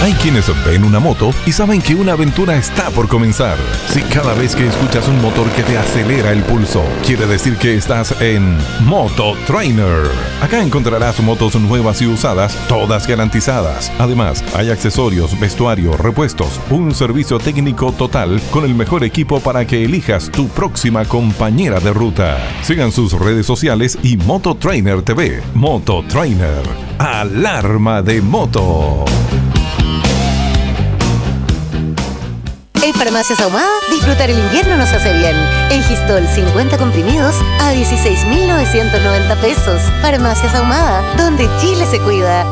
Hay quienes ven una moto y saben que una aventura está por comenzar. Si cada vez que escuchas un motor que te acelera el pulso, quiere decir que estás en Moto Trainer. Acá encontrarás motos nuevas y usadas, todas garantizadas. Además, hay accesorios, vestuario, repuestos, un servicio técnico total con el mejor equipo para que elijas tu próxima compañera de ruta. Sigan sus redes sociales y Moto Trainer TV. Moto Trainer. Alarma de moto. En Farmacias Ahumada, disfrutar el invierno nos hace bien. En Gistol, 50 comprimidos a 16.990 pesos. Farmacias Ahumada, donde Chile se cuida.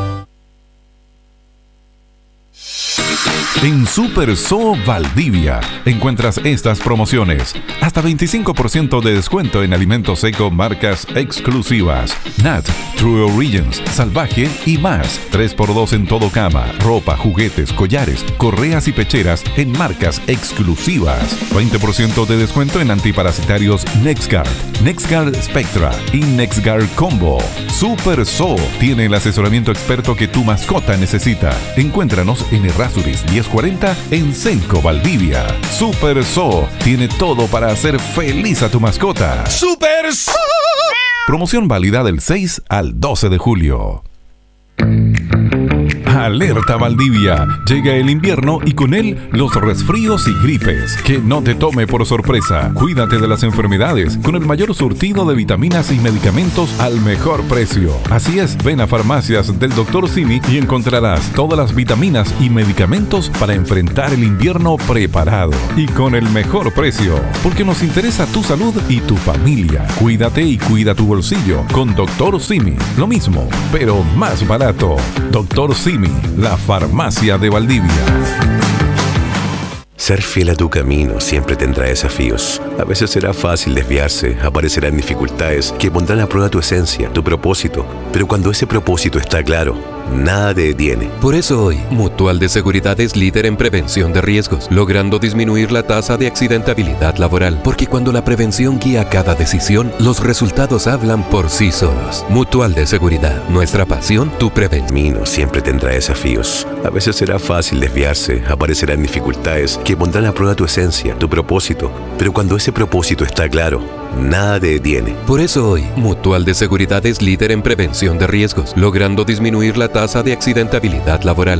En Super Zoo Valdivia encuentras estas promociones. Hasta 25% de descuento en alimentos seco marcas exclusivas. Nat, True Origins, Salvaje y más. 3x2 en todo cama, ropa, juguetes, collares, correas y pecheras en marcas exclusivas. 20% de descuento en antiparasitarios NexGard, NexGard Spectra y NexGard Combo. Super Zoo tiene el asesoramiento experto que tu mascota necesita. Encuéntranos en Errázuriz 1040 en Senco, Valdivia. Super Zoo tiene todo para hacer feliz a tu mascota. ¡Super Zoo! Promoción válida del 6 al 12 de julio. Alerta Valdivia. Llega el invierno y con él los resfríos y gripes. Que no te tome por sorpresa. Cuídate de las enfermedades con el mayor surtido de vitaminas y medicamentos al mejor precio. Así es, ven a Farmacias del Dr. Simi y encontrarás todas las vitaminas y medicamentos para enfrentar el invierno preparado y con el mejor precio. Porque nos interesa tu salud y tu familia. Cuídate y cuida tu bolsillo con Dr. Simi. Lo mismo, pero más barato. Dr. Simi, la farmacia de Valdivia. Ser fiel a tu camino siempre tendrá desafíos. A veces será fácil desviarse, aparecerán dificultades que pondrán a prueba tu esencia, tu propósito. Pero cuando ese propósito está claro, nada te detiene. Por eso hoy, Mutual de Seguridad es líder en prevención de riesgos, logrando disminuir la tasa de accidentabilidad laboral. Porque cuando la prevención guía cada decisión, los resultados hablan por sí solos. Mutual de Seguridad, nuestra pasión, tu prevención. Camino siempre tendrá desafíos. A veces será fácil desviarse, aparecerán dificultades que pondrán a prueba tu esencia, tu propósito. Pero cuando ese propósito está claro, nada te detiene. Por eso hoy, Mutual de Seguridad es líder en prevención de riesgos, logrando disminuir la tasa de accidentabilidad laboral.